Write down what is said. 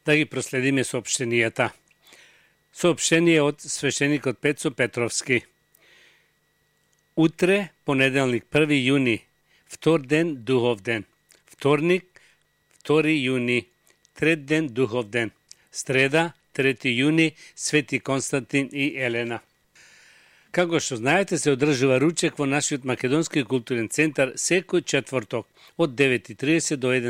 да ги проследиме соопштенијата. Соопштение од свештеникот Пецо Петровски. Утре, понеделник, 1 јуни, втор ден, духов ден. Вторник, 2 јуни, трет ден, духов ден. Среда, 3 јуни, Свети Константин и Елена. Како што знаете, се одржува ручек во нашиот Македонски културен центар секој четврток од 9:30 до 1